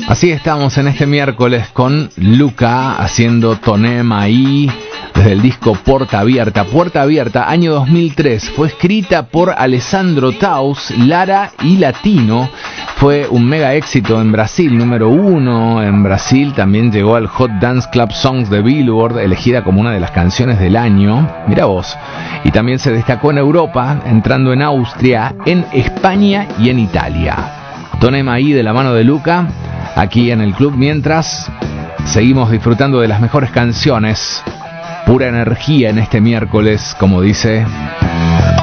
Así estamos en este miércoles con Luca haciendo Tonem ahí desde el disco Porta Abierta. Porta Abierta, año 2003. Fue escrita por Alessandro Taus, Lara y Latino. Fue un mega éxito en Brasil, número 1 en Brasil. También llegó al Hot Dance Club Songs de Billboard, elegida como una de las canciones del año. Mira vos. Y también se destacó en Europa, entrando en Austria, en España y en Italia. Tonem ahí de la mano de Luca, aquí en el club, mientras seguimos disfrutando de las mejores canciones. Pura energía en este miércoles, como dice